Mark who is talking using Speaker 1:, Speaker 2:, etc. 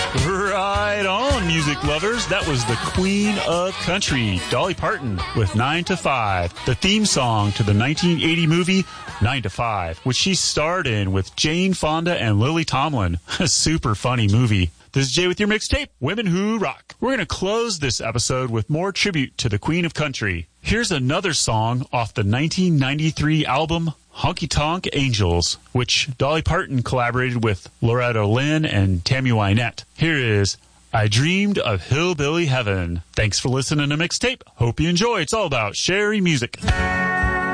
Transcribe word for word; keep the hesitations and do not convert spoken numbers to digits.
Speaker 1: Right on, music lovers. That was the Queen of Country, Dolly Parton, with nine to five, the theme song to the nineteen eighty movie nine to five, which she starred in with Jane Fonda and Lily Tomlin. A super funny movie. This is Jay with your mixtape, Women Who Rock. We're going to close this episode with more tribute to the Queen of Country. Here's another song off the nineteen ninety-three album Honky Tonk Angels, which Dolly Parton collaborated with Loretta Lynn and Tammy Wynette. Here is I Dreamed of Hillbilly Heaven. Thanks for listening to Mixtape. Hope you enjoy. It's all about Sherry music.